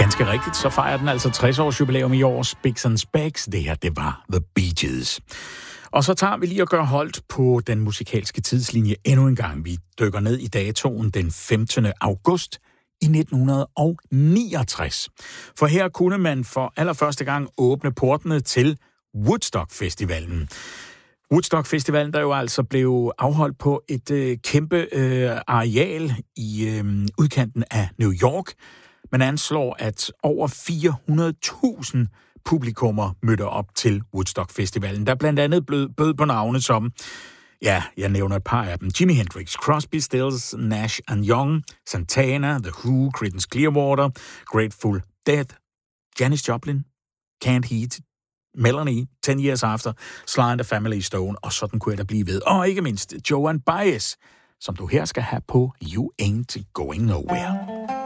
Ganske rigtigt, så fejrer den altså 60 års jubilæum i år. Spicks and Specks, det her, det var The Bee Gees. Og så tager vi lige og gør holdt på den musikalske tidslinje endnu en gang. Vi dykker ned i datoen den 15. august i 1969. For her kunne man for allerførste gang åbne portene til Woodstock-festivalen. Woodstock-festivalen, der jo altså blev afholdt på et kæmpe areal i udkanten af New York. Man anslår, at over 400.000 publikummer mødte op til Woodstock-festivalen, der blandt andet bød på navne som, ja, jeg nævner et par af dem, Jimi Hendrix, Crosby, Stills, Nash & Young, Santana, The Who, Creedence Clearwater, Grateful Dead, Janis Joplin, Canned Heat, Melanie, 10 Years After, Sly and the Family Stone, og sådan kunne jeg da blive ved. Og ikke mindst Joan Baez, som du her skal have på You Ain't Going Nowhere.